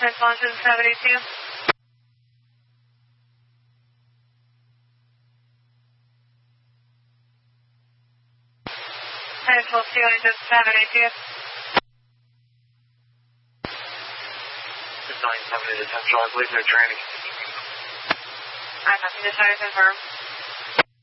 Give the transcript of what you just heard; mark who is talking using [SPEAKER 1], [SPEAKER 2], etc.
[SPEAKER 1] Longitude 782. Central 2 782.
[SPEAKER 2] 978 Central, I believe they're training.
[SPEAKER 1] I'm nothing to try to confirm.